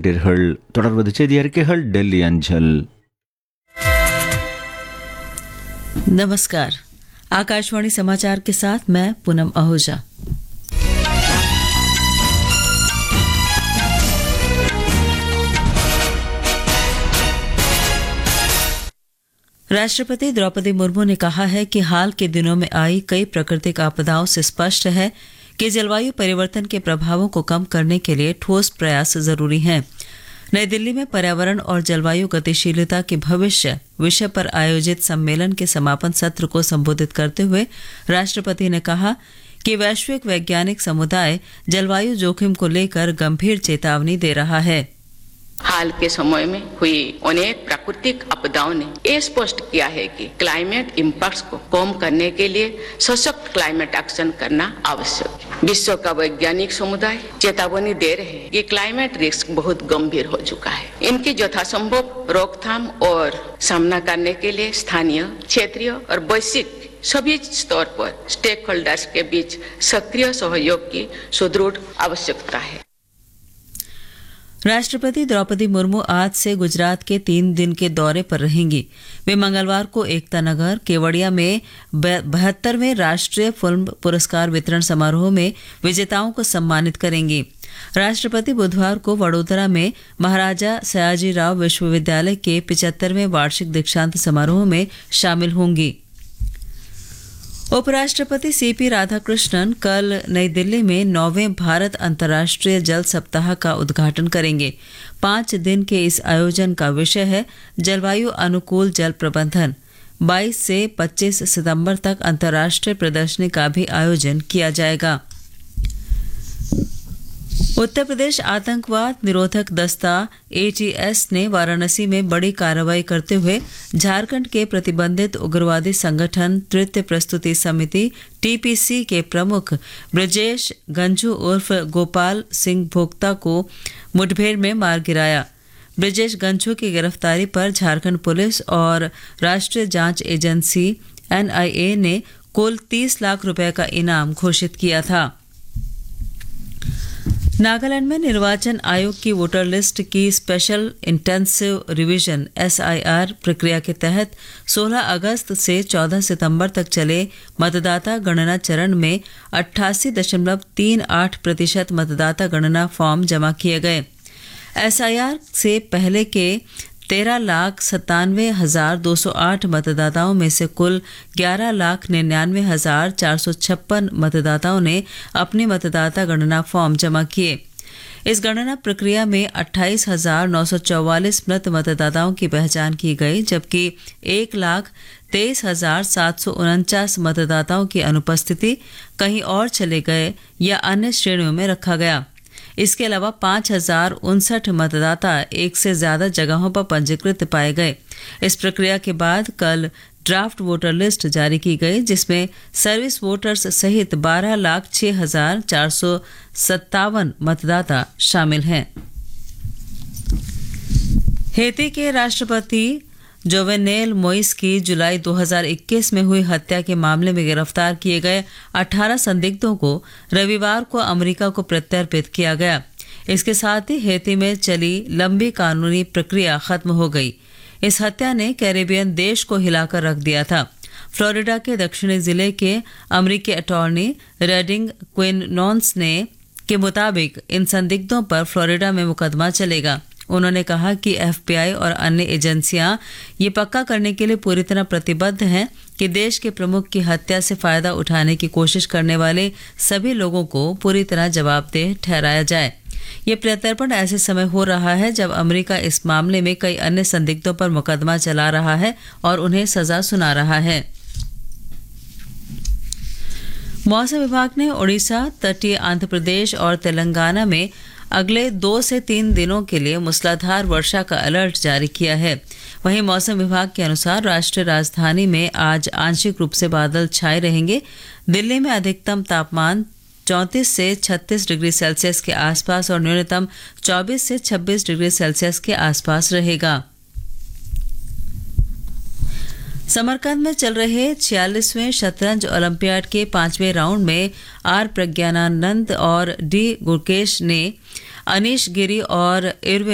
கேட்டீர்கள். தொடர்வது செய்தி அறிக்கைகள் டெல்லி அஞ்சல். नमस्कार, आकाशवाणी समाचार के साथ मैं पूनम आहूजा। राष्ट्रपति द्रौपदी मुर्मू ने कहा है कि हाल के दिनों में आई कई प्राकृतिक आपदाओं से स्पष्ट है कि जलवायु परिवर्तन के प्रभावों को कम करने के लिए ठोस प्रयास जरूरी हैं। नई दिल्ली में पर्यावरण और जलवायु गतिशीलता के भविष्य विषय पर आयोजित सम्मेलन के समापन सत्र को संबोधित करते हुए राष्ट्रपति ने कहा कि वैश्विक वैज्ञानिक समुदाय जलवायु जोखिम को लेकर गंभीर चेतावनी दे रहा है। हाल के समय में हुई अनेक प्राकृतिक आपदाओं ने ये स्पष्ट किया है कि क्लाइमेट इम्पैक्ट्स को कम करने के लिए सशक्त क्लाइमेट एक्शन करना आवश्यक है। विश्व का वैज्ञानिक समुदाय चेतावनी दे रहे हैं कि क्लाइमेट रिस्क बहुत गंभीर हो चुका है। इनकी यथासंभव रोकथाम और सामना करने के लिए स्थानीय, क्षेत्रीय और वैश्विक सभी स्तर पर स्टेक होल्डर्स के बीच सक्रिय सहयोग की सुदृढ़ आवश्यकता है। राष्ट्रपति द्रौपदी मुर्मू आज से गुजरात के 3 दिन के दौरे पर रहेंगी। वे मंगलवार को एकता नगर केवड़िया में 72वें राष्ट्रीय फिल्म पुरस्कार वितरण समारोह में विजेताओं को सम्मानित करेंगी। राष्ट्रपति बुधवार को वडोदरा में महाराजा सयाजीराव विश्वविद्यालय के 75वें वार्षिक दीक्षांत समारोह में शामिल होंगी। उपराष्ट्रपति सीपी राधाकृष्णन कल नई दिल्ली में 9वें भारत अंतर्राष्ट्रीय जल सप्ताह का उद्घाटन करेंगे। 5 दिन के इस आयोजन का विषय है जलवायु अनुकूल जल प्रबंधन। 22 से 25 सितंबर तक अंतर्राष्ट्रीय प्रदर्शनी का भी आयोजन किया जाएगा। उत्तर प्रदेश आतंकवाद निरोधक दस्ता ATS ने वाराणसी में बड़ी कार्रवाई करते हुए झारखंड के प्रतिबंधित उग्रवादी संगठन तृतीय प्रस्तुति समिति TPC के प्रमुख ब्रजेश गंझू उर्फ गोपाल सिंह भोक्ता को मुठभेड़ में मार गिराया। ब्रजेश गंझू की गिरफ्तारी पर झारखंड पुलिस और राष्ट्रीय जांच एजेंसी NIA ने कुल 30 लाख रुपए का इनाम घोषित किया था। नागालैंड में निर्वाचन आयोग की वोटर लिस्ट की स्पेशल इंटेंसिव रिवीजन SIR प्रक्रिया के तहत 16 अगस्त से 14 सितंबर तक चले मतदाता गणना चरण में 88.38% मतदाता गणना फॉर्म जमा किए गए। SIR से पहले के 13,97,208 मतदाताओं में से कुल 11,99,456 मतदाताओं ने अपने मतदाता गणना फॉर्म जमा किए। इस गणना प्रक्रिया में 28,944 मृत मतदाताओं की पहचान की गई, जबकि 1,23,749 मतदाताओं की अनुपस्थिति, कहीं और चले गए या अन्य श्रेणियों में रखा गया। इसके अलावा 5,059 मतदाता एक से ज्यादा जगहों पर पंजीकृत पाए गए। इस प्रक्रिया के बाद कल ड्राफ्ट वोटर लिस्ट जारी की गई, जिसमें सर्विस वोटर्स सहित 12,06,457 मतदाता शामिल हैं। हेती के राष्ट्रपति जोवेनेल मोइस की जुलाई 2021 में हुई हत्या के मामले में गिरफ्तार किए गए 18 संदिग्धों को रविवार को अमेरिका को प्रत्यर्पित किया गया। इसके साथ ही हेती में चली लंबी कानूनी प्रक्रिया खत्म हो गई। इस हत्या ने कैरेबियन देश को हिलाकर रख दिया था। फ्लोरिडा के दक्षिणी जिले के अमेरिकी अटॉर्नी रेडिंग क्विनोन्स के मुताबिक इन संदिग्धों पर फ्लोरिडा में मुकदमा चलेगा। उन्होंने कहा कि FBI और अन्य एजेंसियां ये पक्का करने के लिए पूरी तरह प्रतिबद्ध हैं कि देश के प्रमुख की हत्या से फायदा उठाने की कोशिश करने वाले सभी लोगों को पूरी तरह जवाबदेह ठहराया जाए। ये प्रत्यर्पण ऐसे समय हो रहा है जब अमेरिका इस मामले में कई अन्य संदिग्धों पर मुकदमा चला रहा है और उन्हें सजा सुना रहा है। मौसम विभाग ने ओडिशा, तटीय आंध्र प्रदेश और तेलंगाना में अगले 2 से 3 दिनों के लिए मूसलाधार वर्षा का अलर्ट जारी किया है। वहीं मौसम विभाग के अनुसार राष्ट्रीय राजधानी में आज आंशिक रूप से बादल छाए रहेंगे। दिल्ली में अधिकतम तापमान 34 से 36 डिग्री सेल्सियस के आसपास और न्यूनतम 24 से 26 डिग्री सेल्सियस के आसपास रहेगा। समरकंद में चल रहे 46वें शतरंज ओलंपियाड के 5वें राउंड में आर प्रज्ञानानंद और डी गुरकेश ने अनीश गिरी और इरविन